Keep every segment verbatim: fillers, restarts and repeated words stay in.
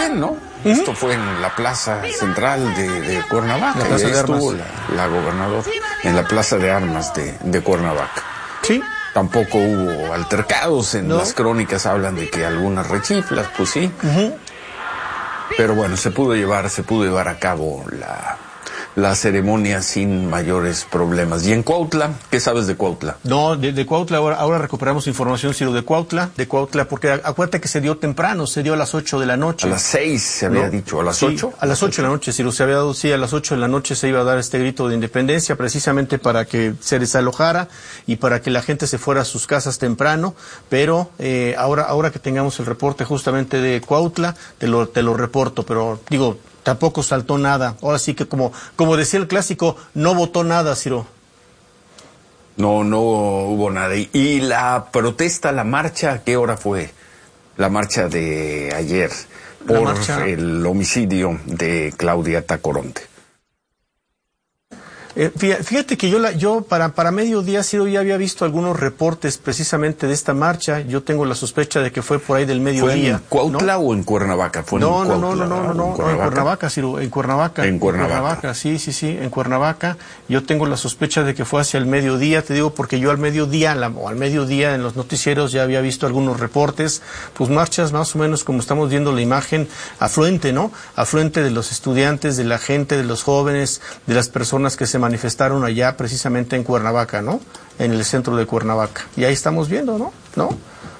bien, ¿no? Uh-huh. Esto fue en la plaza central de, de Cuernavaca. La plaza y ahí de estuvo armas. La, la gobernadora en la plaza de armas de, de Cuernavaca. Sí. Tampoco hubo altercados. En no. las crónicas hablan de que algunas rechiflas, pues sí. Uh-huh. Pero bueno, se pudo llevar, se pudo llevar a cabo la, la ceremonia sin mayores problemas. ¿Y en Cuautla? ¿Qué sabes de Cuautla? No, de, de Cuautla ahora, ahora recuperamos información, Ciro, de Cuautla, de Cuautla, porque acuérdate que se dio temprano, se dio a las ocho de la noche. A las seis se había ¿no? dicho, ¿a las sí, ocho? A las ocho de la noche, Ciro, se había dado, sí, a las ocho de la noche se iba a dar este grito de independencia, precisamente para que se desalojara y para que la gente se fuera a sus casas temprano, pero eh, ahora, ahora que tengamos el reporte justamente de Cuautla, te lo, te lo reporto, pero digo, tampoco saltó nada. Ahora sí que como, como decía el clásico, no votó nada, Ciro. No, no hubo nada. ¿Y, y la protesta, la marcha, a qué hora fue? La marcha de ayer por marcha... el homicidio de Claudia Tacoronte. Eh, fíjate que yo, la, yo para, para mediodía, Ciro, ya había visto algunos reportes precisamente de esta marcha. Yo tengo la sospecha de que fue por ahí del mediodía. ¿Fue en Cuautla ¿no? o en Cuernavaca? ¿Fue no, en no, Cuautla, no, no, no, no, no, en Cuernavaca, en Cuernavaca, Ciro, en Cuernavaca. En Cuernavaca. En Cuernavaca, sí, sí, sí, en Cuernavaca. Yo tengo la sospecha de que fue hacia el mediodía, te digo, porque yo al mediodía, la, o al mediodía en los noticieros ya había visto algunos reportes, pues marchas más o menos como estamos viendo la imagen, afluente, ¿no? Afluente de los estudiantes, de la gente, de los jóvenes, de las personas que se manifestaron allá precisamente en Cuernavaca, ¿no? En el centro de Cuernavaca. Y ahí estamos viendo, ¿no? ¿No?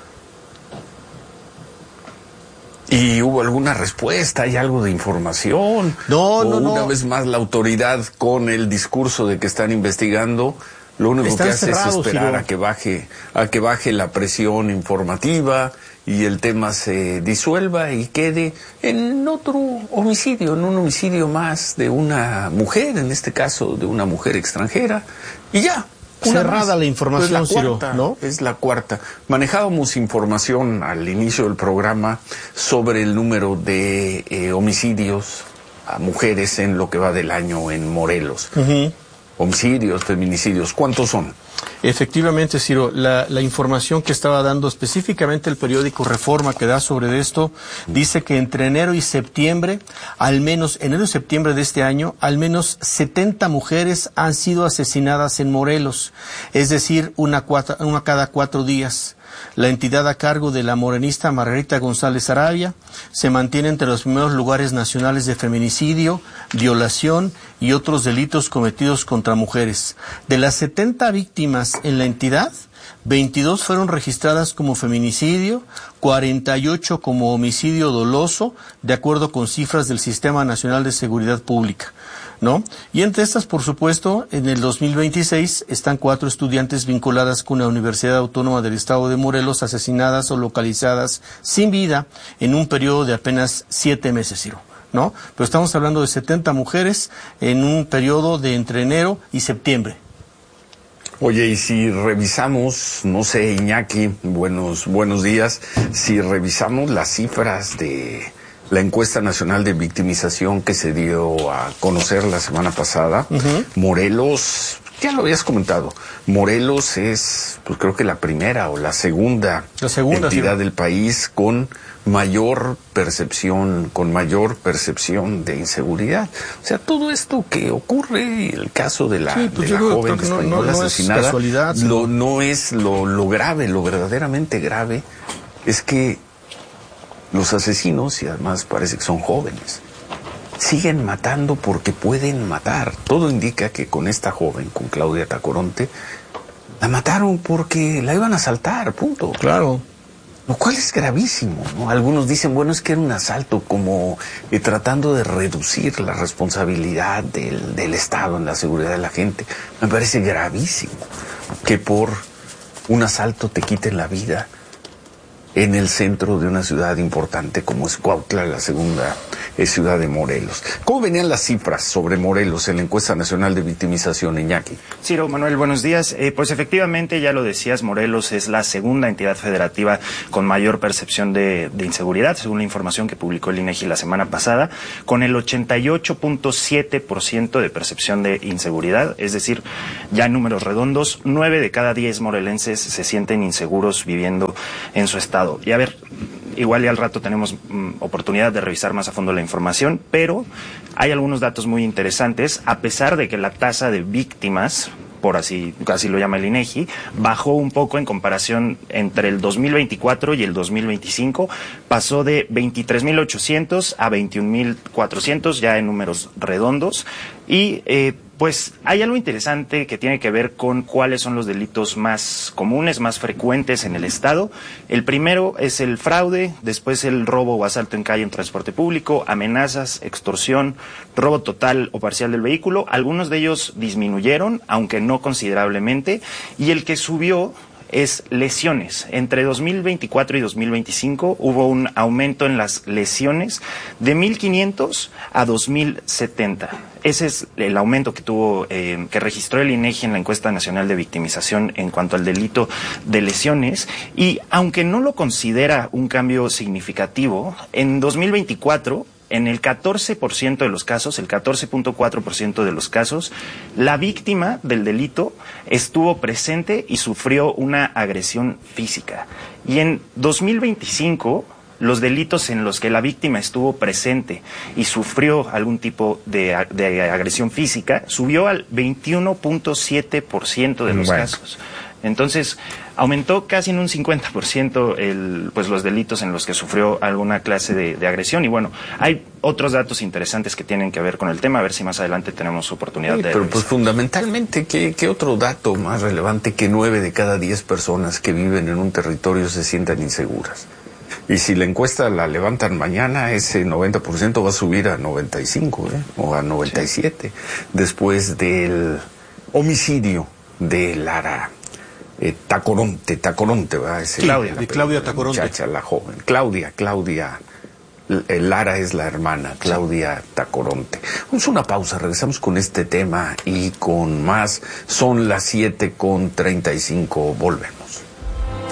¿Y hubo alguna respuesta? ¿Hay algo de información? No, ¿O no, no. Una vez más la autoridad con el discurso de que están investigando, lo único Están que hace cerrados, es esperar Ciro. a que baje, a que baje la presión informativa y el tema se disuelva y quede en otro homicidio, en un homicidio más de una mujer, en este caso de una mujer extranjera, y ya. Cerrada la información, pues la Ciro, cuarta, ¿no? Es la cuarta. Manejábamos información al inicio del programa sobre el número de eh, homicidios a mujeres en lo que va del año en Morelos. Uh-huh. Homicidios, feminicidios, ¿cuántos son? Efectivamente, Ciro, la, la información que estaba dando específicamente el periódico Reforma que da sobre esto, dice que entre enero y septiembre, al menos, enero y septiembre de este año, al menos setenta mujeres han sido asesinadas en Morelos, es decir, una, cuatro, una cada cuatro días. La entidad a cargo de la morenista Margarita González Arabia se mantiene entre los primeros lugares nacionales de feminicidio, violación y otros delitos cometidos contra mujeres. De las setenta víctimas en la entidad, veintidós fueron registradas como feminicidio, cuarenta y ocho como homicidio doloso, de acuerdo con cifras del Sistema Nacional de Seguridad Pública, ¿no? Y entre estas, por supuesto, en el dos mil veintiséis están cuatro estudiantes vinculadas con la Universidad Autónoma del Estado de Morelos asesinadas o localizadas sin vida en un periodo de apenas siete meses, Ciro, ¿no? Pero estamos hablando de setenta mujeres en un periodo de entre enero y septiembre. Oye, y si revisamos, no sé, Iñaki, buenos, buenos días, si revisamos las cifras de la encuesta nacional de victimización que se dio a conocer la semana pasada, uh-huh. Morelos, ya lo habías comentado, Morelos es, pues creo que la primera o la segunda, la segunda entidad sí. del país con mayor percepción, con mayor percepción de inseguridad. O sea, todo esto que ocurre, el caso de la, sí, pues de la joven no, española no, no asesinada, es casualidad, lo, no es lo, lo grave, lo verdaderamente grave es que los asesinos, y además parece que son jóvenes, siguen matando porque pueden matar. Todo indica que con esta joven, con Claudia Tacoronte, la mataron porque la iban a asaltar, punto. Claro. Lo cual es gravísimo, ¿no? Algunos dicen, bueno, es que era un asalto como eh, tratando de reducir la responsabilidad del, del Estado en la seguridad de la gente. Me parece gravísimo que por un asalto te quiten la vida en el centro de una ciudad importante como es Cuautla, la segunda eh, ciudad de Morelos. ¿Cómo venían las cifras sobre Morelos en la encuesta nacional de victimización, Iñaki? Ciro, Manuel, buenos días. Eh, pues efectivamente, ya lo decías, Morelos es la segunda entidad federativa con mayor percepción de, de inseguridad, según la información que publicó el INEGI la semana pasada, con el ochenta y ocho punto siete por ciento de percepción de inseguridad, es decir, ya en números redondos, nueve de cada diez morelenses se sienten inseguros viviendo en su estado. Y a ver, igual y al rato tenemos mm, oportunidad de revisar más a fondo la información, pero hay algunos datos muy interesantes, a pesar de que la tasa de víctimas, por así, así lo llama el INEGI, bajó un poco en comparación entre el dos mil veinticuatro y el dos mil veinticinco, pasó de veintitrés mil ochocientos a veintiún mil cuatrocientos, ya en números redondos, y eh, pues hay algo interesante que tiene que ver con cuáles son los delitos más comunes, más frecuentes en el Estado. El primero es el fraude, después el robo o asalto en calle en transporte público, amenazas, extorsión, robo total o parcial del vehículo. Algunos de ellos disminuyeron, aunque no considerablemente, y el que subió es lesiones. Entre dos mil veinticuatro y dos mil veinticinco hubo un aumento en las lesiones de mil quinientos a dos mil setenta. Ese es el aumento que tuvo, eh, que registró el INEGI en la encuesta nacional de victimización en cuanto al delito de lesiones. Y aunque no lo considera un cambio significativo, en dos mil veinticuatro, en el catorce por ciento de los casos, el catorce punto cuatro por ciento de los casos, la víctima del delito estuvo presente y sufrió una agresión física. Y en dos mil veinticinco, los delitos en los que la víctima estuvo presente y sufrió algún tipo de, de agresión física subió al veintiuno punto siete por ciento de los bueno. casos. Entonces, aumentó casi en un cincuenta por ciento el, pues, los delitos en los que sufrió alguna clase de, de agresión. Y bueno, hay otros datos interesantes que tienen que ver con el tema, a ver si más adelante tenemos oportunidad sí, de... Pero pues fundamentalmente, ¿qué, ¿qué otro dato más relevante que nueve de cada diez personas que viven en un territorio se sientan inseguras? Y si la encuesta la levantan mañana, ese noventa por ciento va a subir a noventa y cinco, ¿eh? O a noventa y siete, sí. Después del homicidio de Lara Eh, Tacoronte, Tacoronte, ¿verdad? Ese, Claudia, de Claudia Tacoronte. Muchacha, la joven. Claudia, Claudia. Eh, Lara es la hermana, Claudia Tacoronte. Vamos a una pausa, regresamos con este tema y con más. Son las siete con treinta y cinco, volvemos.